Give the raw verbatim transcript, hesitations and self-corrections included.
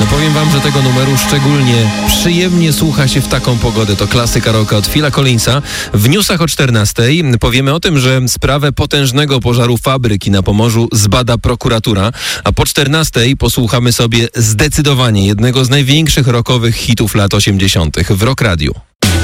Powiem wam, że tego numeru szczególnie przyjemnie słucha się w taką pogodę. To klasyka rocka od Phila Collinsa. W newsach o czternastej powiemy o tym, że sprawę potężnego pożaru fabryki na Pomorzu zbada prokuratura, a po czternastej posłuchamy sobie zdecydowanie jednego z największych rockowych hitów lat osiemdziesiątych w Rock Radiu.